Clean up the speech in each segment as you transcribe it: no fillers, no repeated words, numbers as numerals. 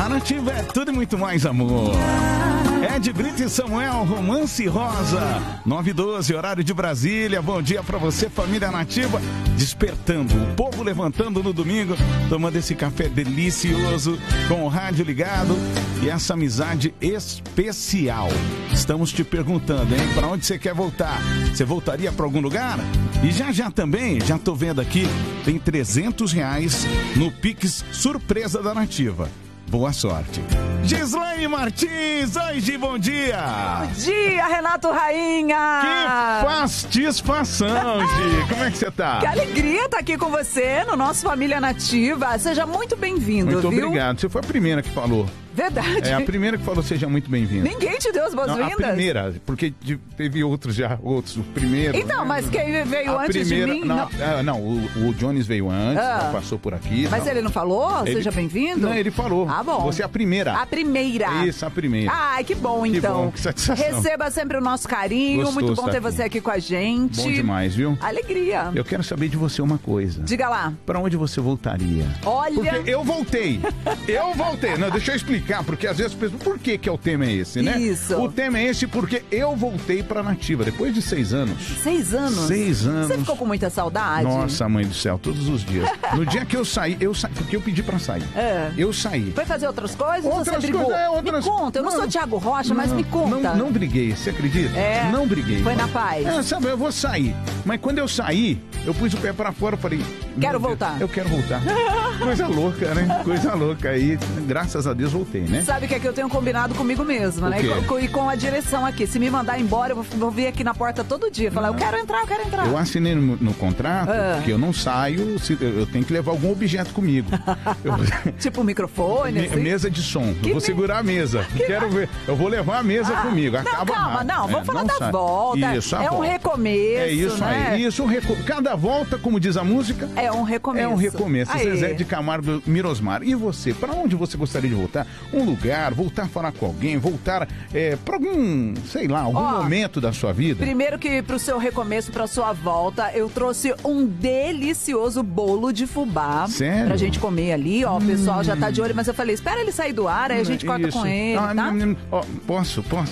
A Nativa é tudo e muito mais amor. Ed Brito e Samuel, Romance Rosa, 9h12, horário de Brasília. Bom dia pra você, família Nativa. Despertando, o povo levantando no domingo, tomando esse café delicioso, com o rádio ligado e essa amizade especial. Estamos te perguntando, hein, pra onde você quer voltar? Você voltaria pra algum lugar? E já também, já tô vendo aqui, tem R$300 no Pix Surpresa da Nativa. Boa sorte. Gislaine Martins, oi Gi, bom dia. Bom dia, Renato Rainha. Que satisfação, Gi. Como é que você tá? Que alegria estar aqui com você no nosso Família Nativa. Seja muito bem-vindo, Muito viu? obrigado. Você foi a primeira que falou. Verdade. É a primeira que falou seja muito bem-vindo. Ninguém te deu as boas-vindas? A primeira, porque teve outros já, o primeiro. Então, mas quem veio antes primeira, de mim? Não, o Jones veio antes, passou por aqui. Mas ele não falou? Seja bem-vindo? Não, ele falou. Ah, bom. Você é a primeira. A primeira. Isso, a primeira. Ai, que bom, então. Que bom, que satisfação. Receba sempre o nosso carinho. Gostoso muito bom ter aqui. você aqui com a gente. Bom demais, viu? Alegria. Eu quero saber de você uma coisa. Diga lá. Pra onde você voltaria? Olha... Porque eu voltei. Não, deixa eu explicar, porque às vezes as pessoas... Por que o tema é esse, né? Isso. O tema é esse porque eu voltei pra Nativa, depois de 6 anos. 6 anos? 6 anos. Você ficou com muita saudade? Nossa, mãe do céu, todos os dias. No dia que eu saí, porque eu pedi pra sair. Eu saí. Foi fazer outras coisas? Outras você brigou? coisas, Me conta, eu não sou Thiago Rocha, mas me conta. Não briguei, você acredita? Não briguei. Foi na paz? Sabe, eu vou sair. Mas quando eu saí, eu pus o pé pra fora e falei... Quero voltar. Eu quero voltar. Coisa louca, né? Coisa louca. Aí, graças a Deus, voltei, né? Sabe o que é que eu tenho combinado comigo mesma, né? E com a direção aqui. Se me mandar embora, eu vou vir aqui na porta todo dia. Falar, eu quero entrar. Eu assinei no contrato que eu não saio, eu tenho que levar algum objeto comigo. Tipo um microfone, assim? Mesa de som. Eu vou segurar a mesa. Quero ver. Eu vou levar a mesa comigo. Acaba calma, vamos falar da volta. Isso, é um recomeço, é isso, né? aí. Isso, cada volta, como diz a música... É um recomeço. É um recomeço. Zezé de Camargo Mirosmar. E você? Pra onde você gostaria de voltar? Um lugar? Voltar a falar com alguém? Voltar pra algum, sei lá, algum momento da sua vida? Primeiro que pro seu recomeço, pra sua volta, eu trouxe um delicioso bolo de fubá. Sério? Pra gente comer ali, ó. O pessoal já tá de olho, mas eu falei, espera ele sair do ar, aí a gente corta com ele, tá? Posso? Pode.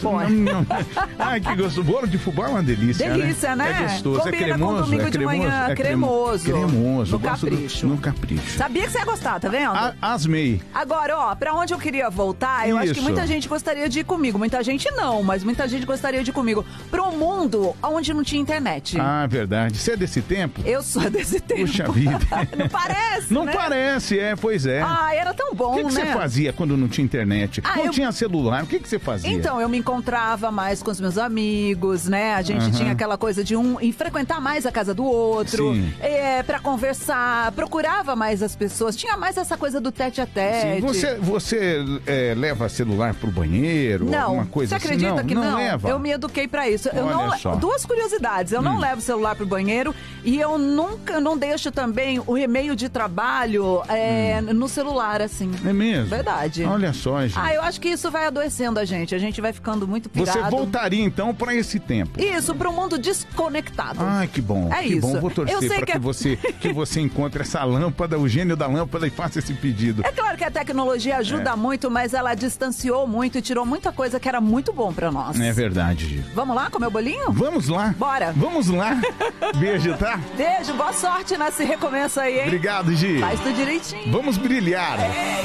Ai, que gostoso. Bolo de fubá é uma delícia, Delícia, né? É gostoso. Combina é cremoso. Com domingo de manhã, cremoso. Cremoso. No capricho. No capricho. Sabia que você ia gostar, tá vendo? Asmei. Agora, ó, pra onde eu queria voltar, eu acho que muita gente gostaria de ir comigo. Muita gente não, mas muita gente gostaria de ir comigo. Pra um mundo onde não tinha internet. Ah, verdade. Você é desse tempo? Eu sou desse tempo. Puxa vida. Não parece, Não né? parece, pois é. Ah, era tão bom, né? O que você fazia quando não tinha internet? Não tinha celular, o que você fazia? Então, eu me encontrava mais com os meus amigos, né? A gente tinha aquela coisa de e frequentar mais a casa do outro. Sim. Pra conversar, procurava mais as pessoas. Tinha mais essa coisa do tete-a-tete. Você leva celular pro banheiro? Não, alguma coisa você acredita assim? que não? Leva? Eu me eduquei pra isso. Olha só. Duas curiosidades. Eu não levo celular pro banheiro e eu nunca não deixo também o e-mail de trabalho no celular, assim. É mesmo? Verdade. Olha só, gente. Eu acho que isso vai adoecendo a gente vai ficando muito pirado. Você voltaria, então, pra esse tempo? Isso, pra um mundo desconectado. Ai, que bom. É que isso. bom. Vou torcer pra que você encontre essa lâmpada, o gênio da lâmpada, e faça esse pedido. É claro que a tecnologia ajuda muito, mas ela distanciou muito e tirou muita coisa que era muito bom pra nós. É verdade, Gi. Vamos lá comer o bolinho? Vamos lá. Bora. Vamos lá. Beijo, tá? Beijo, boa sorte nesse recomeço aí, hein? Obrigado, Gi. Faz tudo direitinho. Vamos brilhar.